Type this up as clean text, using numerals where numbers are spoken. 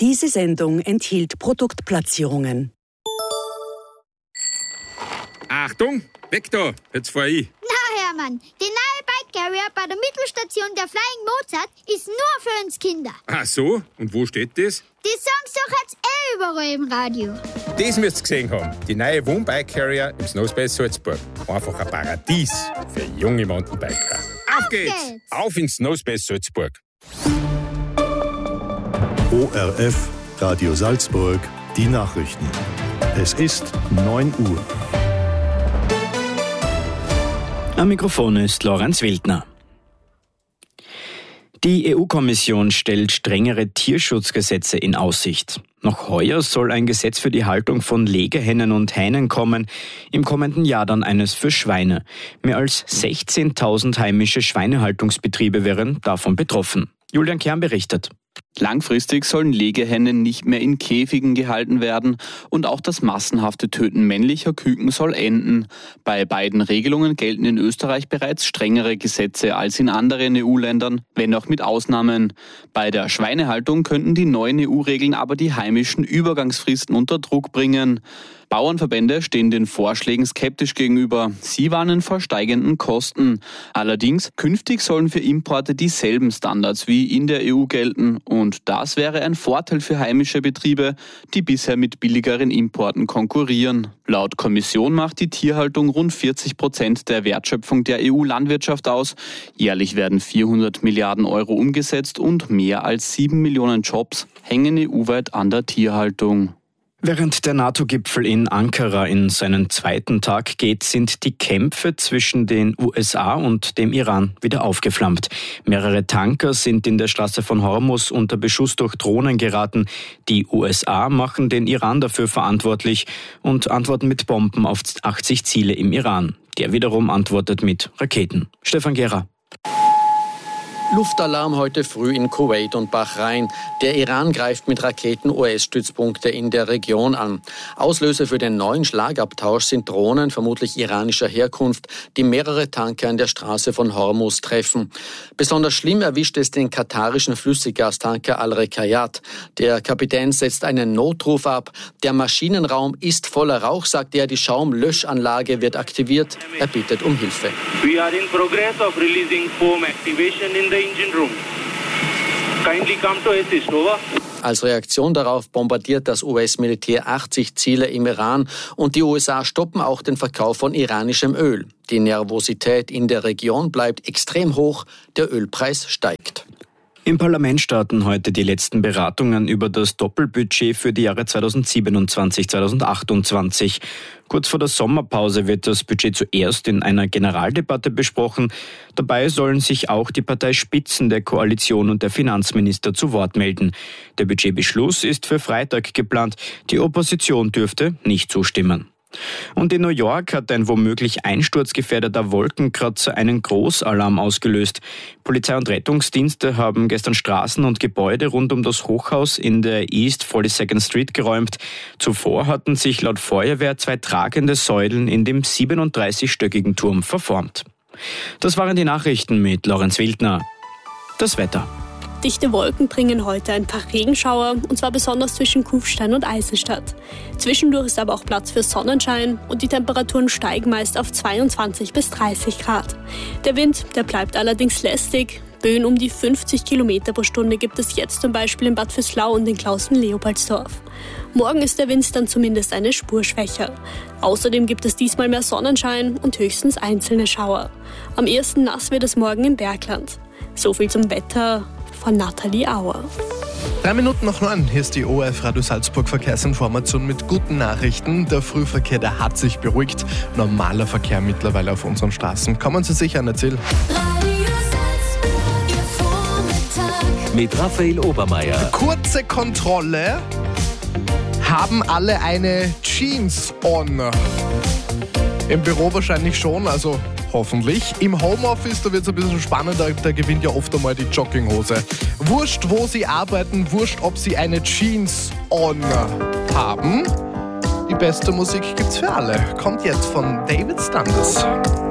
Diese Sendung enthielt Produktplatzierungen. Achtung, weg da, jetzt fahr ich. Na Hermann, die neue Bike Carrier bei der Mittelstation der Flying Mozart ist nur für uns Kinder. Ach so, und wo steht das? Die Songs doch jetzt überall im Radio. Das müsst ihr gesehen haben. Die neue Wohnbike Carrier im Snowspace Salzburg. Einfach ein Paradies für junge Mountainbiker. Auf geht's! Auf ins Snowspace Salzburg. ORF, Radio Salzburg, die Nachrichten. Es ist 9 Uhr. Am Mikrofon ist Lorenz Wildner. Die EU-Kommission stellt strengere Tierschutzgesetze in Aussicht. Noch heuer soll ein Gesetz für die Haltung von Legehennen und Hähnen kommen, im kommenden Jahr dann eines für Schweine. Mehr als 16.000 heimische Schweinehaltungsbetriebe wären davon betroffen. Julian Kern berichtet. Langfristig sollen Legehennen nicht mehr in Käfigen gehalten werden und auch das massenhafte Töten männlicher Küken soll enden. Bei beiden Regelungen gelten in Österreich bereits strengere Gesetze als in anderen EU-Ländern, wenn auch mit Ausnahmen. Bei der Schweinehaltung könnten die neuen EU-Regeln aber die heimischen Übergangsfristen unter Druck bringen. Bauernverbände stehen den Vorschlägen skeptisch gegenüber. Sie warnen vor steigenden Kosten. Allerdings, künftig sollen für Importe dieselben Standards wie in der EU gelten. Und das wäre ein Vorteil für heimische Betriebe, die bisher mit billigeren Importen konkurrieren. Laut Kommission macht die Tierhaltung rund 40% der Wertschöpfung der EU-Landwirtschaft aus. Jährlich werden 400 Milliarden Euro umgesetzt und mehr als 7 Millionen Jobs hängen EU-weit an der Tierhaltung. Während der NATO-Gipfel in Ankara in seinen zweiten Tag geht, sind die Kämpfe zwischen den USA und dem Iran wieder aufgeflammt. Mehrere Tanker sind in der Straße von Hormuz unter Beschuss durch Drohnen geraten. Die USA machen den Iran dafür verantwortlich und antworten mit Bomben auf 80 Ziele im Iran. Der wiederum antwortet mit Raketen. Stefan Gera. Luftalarm heute früh in Kuwait und Bahrain. Der Iran greift mit Raketen US-Stützpunkte in der Region an. Auslöser für den neuen Schlagabtausch sind Drohnen, vermutlich iranischer Herkunft, die mehrere Tanker an der Straße von Hormuz treffen. Besonders schlimm erwischt es den katarischen Flüssiggastanker Al-Rekayat. Der Kapitän setzt einen Notruf ab. Der Maschinenraum ist voller Rauch, sagt er. Die Schaumlöschanlage wird aktiviert. Er bittet um Hilfe. We are in progress of releasing foam activation in the engine room. Kindly come to assist, over. Als Reaktion darauf bombardiert das US-Militär 80 Ziele im Iran und die USA stoppen auch den Verkauf von iranischem Öl. Die Nervosität in der Region bleibt extrem hoch, der Ölpreis steigt. Im Parlament starten heute die letzten Beratungen über das Doppelbudget für die Jahre 2027-2028. Kurz vor der Sommerpause wird das Budget zuerst in einer Generaldebatte besprochen. Dabei sollen sich auch die Parteispitzen der Koalition und der Finanzminister zu Wort melden. Der Budgetbeschluss ist für Freitag geplant. Die Opposition dürfte nicht zustimmen. Und in New York hat ein womöglich einsturzgefährdeter Wolkenkratzer einen Großalarm ausgelöst. Polizei und Rettungsdienste haben gestern Straßen und Gebäude rund um das Hochhaus in der East 42nd Street geräumt. Zuvor hatten sich laut Feuerwehr 2 tragende Säulen in dem 37-stöckigen Turm verformt. Das waren die Nachrichten mit Lorenz Wildner. Das Wetter. Dichte Wolken bringen heute ein paar Regenschauer, und zwar besonders zwischen Kufstein und Eisenstadt. Zwischendurch ist aber auch Platz für Sonnenschein und die Temperaturen steigen meist auf 22 bis 30 Grad. Der Wind, der bleibt allerdings lästig. Böen um die 50 Kilometer pro Stunde gibt es jetzt zum Beispiel in Bad Vöslau und in Klausen-Leopoldsdorf. Morgen ist der Wind dann zumindest eine Spur schwächer. Außerdem gibt es diesmal mehr Sonnenschein und höchstens einzelne Schauer. Am ehesten nass wird es morgen im Bergland. So viel zum Wetter von Nathalie Auer. 3 Minuten nach 9, hier ist die ORF Radio Salzburg Verkehrsinformation mit guten Nachrichten. Der Frühverkehr, der hat sich beruhigt. Normaler Verkehr mittlerweile auf unseren Straßen. Kommen Sie sicher an das Ziel. Mit Raphael Obermeier. Kurze Kontrolle. Haben alle eine Jeans on? Im Büro wahrscheinlich schon, also hoffentlich. Im Homeoffice, da wird es ein bisschen spannender, da gewinnt ja oft einmal die Jogginghose. Wurscht, wo Sie arbeiten, wurscht, ob Sie eine Jeans on haben. Die beste Musik gibt's für alle. Kommt jetzt von David Standers.